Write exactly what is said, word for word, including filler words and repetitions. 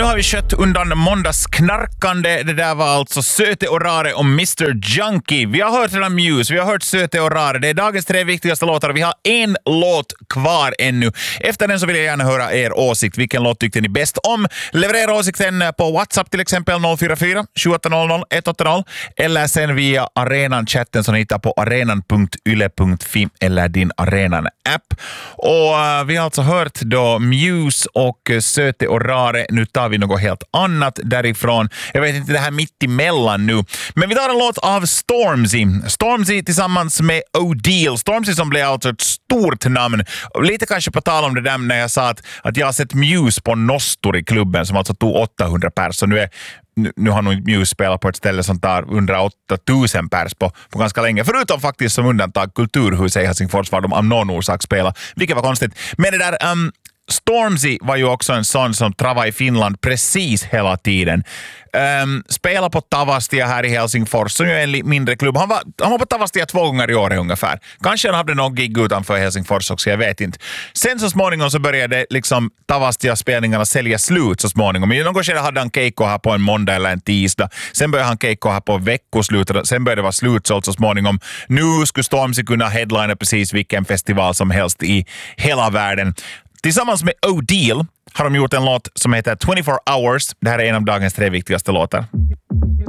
nu har vi kött undan måndagsknarkande. Det där var alltså Söte och Rare och mister Junkie. Vi har hört redan Muse, vi har hört Söte och Rare. Det är dagens tre viktigaste låtar och vi har en låt kvar ännu. Efter den så vill jag gärna höra er åsikt. Vilken låt tyckte ni bäst om? Leverera åsikten på WhatsApp till exempel noll fyra fyra sju åtta noll noll ett åtta noll eller sen via Arenan-chatten som ni hittar på arenan punkt yle punkt fi eller din Arenan-app. Och uh, vi har alltså hört då Muse och uh, Söte och Rare. Nu tar vi något helt annat därifrån. Jag vet inte, det här mitt emellan nu. Men vi tar en låt av Stormzy. Stormzy tillsammans med O'Deal. Stormzy som blev alltså ett stort namn. Lite kanske på tal om det där när jag sa att, att jag har sett Muse på Nostor i klubben som alltså tog åttahundra pers. Och nu är Nu, nu har nog Muse spelat på ett ställe som tar hundraåtta tusen pers på, på ganska länge. Förutom faktiskt som undantag Kulturhuset i Helsingfors var de av någon orsak spela. Vilket var konstigt. Men det där... Um, Stormzy var ju också en sån som travade i Finland precis hela tiden. Um, spela på Tavastia här i Helsingfors, som ju är en mindre klubb. Han var, han var på Tavastia två gånger i år ungefär. Kanske han hade någon gig utanför Helsingfors också, jag vet inte. Sen så småningom så började liksom Tavastia-spelningarna sälja slut så småningom. Men i någon skede hade han keikko här på en måndag eller en tisdag. Sen började han keikko här på veckoslutet. Sen började det vara slutsålt så småningom. Nu skulle Stormzy kunna headlina precis vilken festival som helst i hela världen. Tillsammans med O'Deal har de gjort en låt som heter twenty-four hours. Det här är en av dagens tre viktigaste låtar.